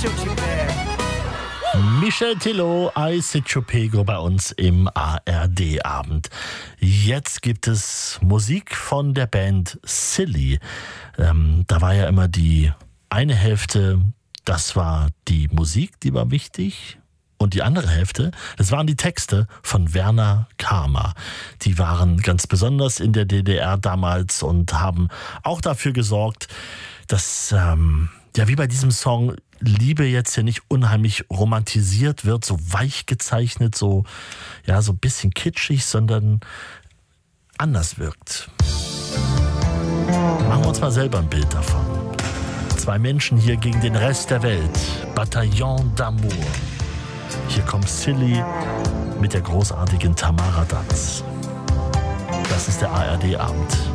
Michel Tillot, I Sit Chopego bei uns im ARD-Abend. Jetzt gibt es Musik von der Band Silly. Da war ja immer die eine Hälfte, das war die Musik, die war wichtig. Und die andere Hälfte, das waren die Texte von Werner Karma. Die waren ganz besonders in der DDR damals und haben auch dafür gesorgt, dass, ja, wie bei diesem Song, Liebe jetzt ja nicht unheimlich romantisiert wird, so weich gezeichnet, so, ja, so ein bisschen kitschig, sondern anders wirkt. Machen wir uns mal selber ein Bild davon. Zwei Menschen hier gegen den Rest der Welt. Bataillon d'Amour. Hier kommt Silly mit der großartigen Tamara Danz. Das ist der ARD-Abend.